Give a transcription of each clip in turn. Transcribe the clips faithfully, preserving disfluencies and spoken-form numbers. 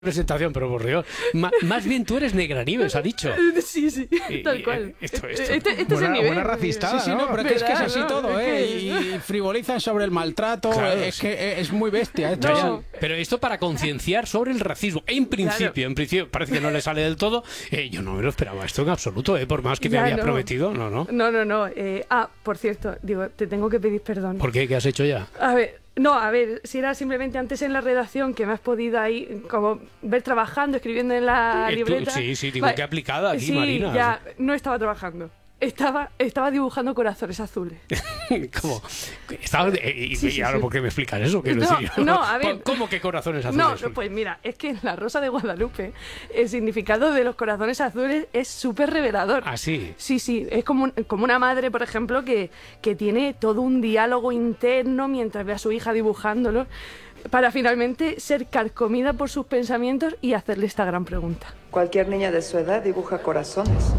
presentación, pero por Dios. Ma, más bien tú eres Negranieves, ha dicho. Sí, sí, tal cual. Esto, esto. Este, este buena, es el nivel. Buena racistada, sí, sí, ¿no? no, Pero que es que es así ¿no? todo, Es ¿eh? que- Y frivolizan sobre el maltrato, Claro, es sí. que es muy bestia. Esto No. es- Pero esto para concienciar sobre el racismo. En principio, Claro. en principio, parece que no le sale del todo. Eh, yo no me lo esperaba esto en absoluto, eh, por más que me Ya, había no. prometido. No, no. No, no, no. eh, ah, por cierto, digo, te tengo que pedir perdón. ¿Por qué? ¿Qué has hecho ya? A ver, no, a ver, si era simplemente antes en la redacción que me has podido ahí como ver trabajando, escribiendo en la Eh, tú- libreta. sí, sí, digo, Vale, qué aplicada aquí, sí, Marina. ya, no estaba trabajando. Estaba, estaba dibujando corazones azules. ¿Cómo? Estaba, eh, y, Sí, y sí, ahora, sí. ¿por qué me explicas eso? Quiero No, decir, no, a ver. ¿Cómo que corazones No, azules? no, pues mira, es que en la Rosa de Guadalupe el significado de los corazones azules es súper revelador. Ah, sí. Sí, sí, es como, un- como una madre, por ejemplo, que, que tiene todo un diálogo interno mientras ve a su hija dibujándolo, para finalmente ser carcomida por sus pensamientos y hacerle esta gran pregunta. Cualquier niña de su edad dibuja corazones.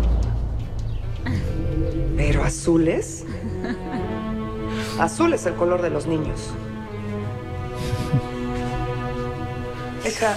¿Pero azules? Azul es el color de los niños. Hija,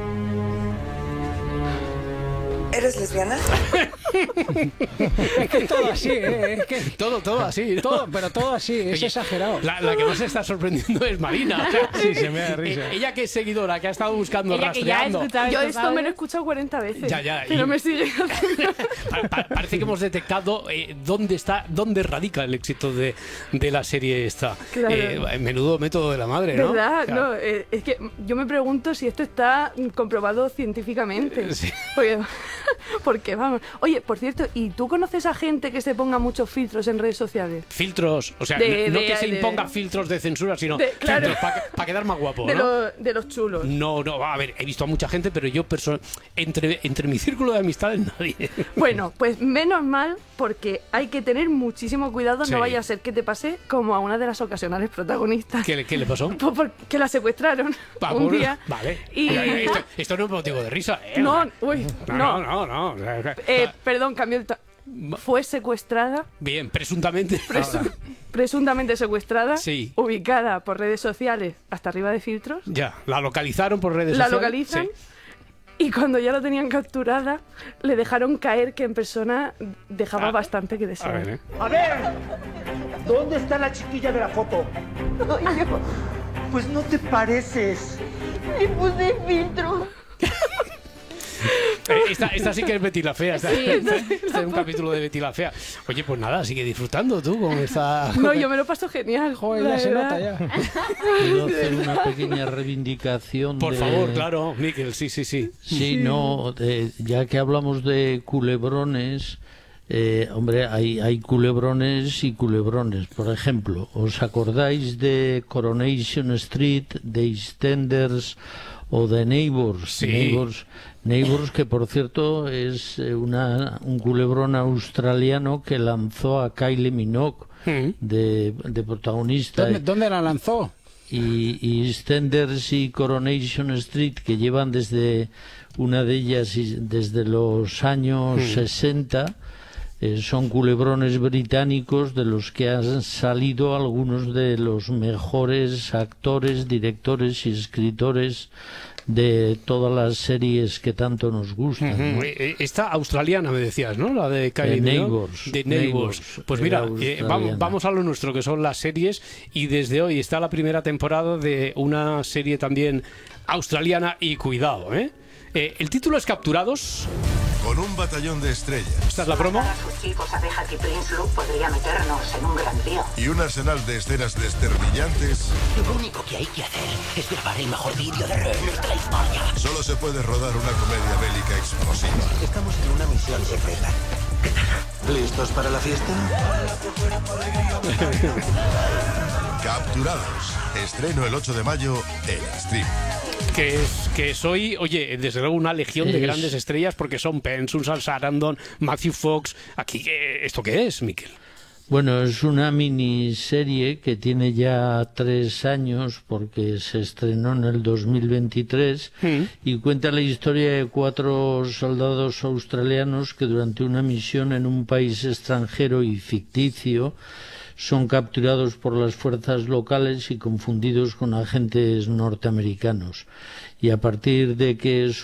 ¿eres lesbiana? Es que es todo así, ¿eh? Es que Todo, todo así. ¿no? todo, pero todo así, es Oye, exagerado. La, la que más se está sorprendiendo es Marina. O sea, Sí, se me da risa. eh, Ella que es seguidora, que ha estado buscando, Ella que ya ha rastreando. escuchado Yo estos esto me lo he audios. escuchado cuarenta veces, Ya, ya, pero y- me sigue haciendo... Pa- pa- parece que hemos detectado eh, dónde está, dónde radica el éxito de, de la serie esta. Claro. Eh, menudo método de la madre, ¿no? ¿Verdad? O sea, No, eh, es que yo me pregunto si esto está comprobado científicamente. Sí. Porque, porque, vamos. Oye, por cierto, ¿y tú conoces a gente que se ponga muchos filtros en redes sociales? Filtros, o sea, De- no de- que se de- imponga filtros de censura, sino de- claro. filtros para quedar más guapo, De, ¿no? lo- de los chulos. No, no, a ver, he visto a mucha gente, pero yo perso- entre, entre mi círculo de amistades nadie. Bueno, pues menos mal, porque hay que tener muchísimo cuidado, Sí. no vaya a ser que te pase como a una de las ocasionales protagonistas. ¿Qué, le- qué le pasó? Pues porque la secuestraron Va, un por- día. Vale. Y... Esto, esto no es motivo de risa, ¿eh? No, uy, no, no. no, no. no. Eh, perdón, cambió el... to- Fue secuestrada, Bien, presuntamente. presu- Ahora, presuntamente secuestrada, Sí. ubicada por redes sociales hasta arriba de filtros, ya, la localizaron por redes la sociales. localizan Sí. y cuando ya lo tenían capturada, le dejaron caer que en persona dejaba Ah, bastante que A desear. ver, ¿eh? A ver, ¿dónde está la chiquilla de la foto? Pues no te pareces. Le puse filtro. Eh, Esta, esta sí que es Betty la Fea. Esta, esta- este es un capítulo de Betty la Fea. Oye, pues nada, sigue disfrutando tú con esta. No, yo me lo paso genial. Joder, la ya se verdad. nota ya. Quiero hacer una pequeña reivindicación. Por de- favor, claro, Miquel, sí, sí, sí. Sí, no, de- ya que hablamos de culebrones, eh, hombre, hay, hay culebrones y culebrones. Por ejemplo, ¿os acordáis de Coronation Street, de EastEnders o de Neighbours? Sí. Neighbours, Neighbours, que por cierto es eh, una, un culebrón australiano que lanzó a Kylie Minogue Mm. de, de protagonista. ¿Dónde, dónde la lanzó? y, y EastEnders y Coronation Street, que llevan desde una de ellas y desde los años sesenta, eh, son culebrones británicos de los que han salido algunos de los mejores actores, directores y escritores de todas las series que tanto nos gustan, Ujú. ¿no? Eh, eh, Esta australiana me decías, ¿no? La de Kylie De Minogue. Neighbours. De Neighbours. Neighbours, Pues era mira, eh, australiana. vamos, vamos a lo nuestro, que son las series, y desde hoy está la primera temporada de una serie también australiana, y cuidado, ¿eh? Eh, el título es Capturados. Con un batallón de estrellas Esta es la promo. Matar a sus chicos a Behat y Prince Luke podría meternos en un gran lío. y un arsenal de escenas desternillantes, Lo único que hay que hacer es grabar el mejor vídeo de nuestra historia. solo se puede rodar una comedia bélica explosiva. Estamos en una misión secreta. ¿Listos para la fiesta? Capturados. Estreno el ocho de mayo en Stream. Que es, que soy, oye, desde luego una legión de Es- grandes estrellas, porque son Penn, Susan Sarandon, Matthew Fox. Aquí, eh, ¿esto qué es, Miquel? Bueno, es una miniserie que tiene ya tres años porque se estrenó en el dos mil veintitrés y cuenta la historia de cuatro soldados australianos que durante una misión en un país extranjero y ficticio son capturados por las fuerzas locales y confundidos con agentes norteamericanos. Y a partir de que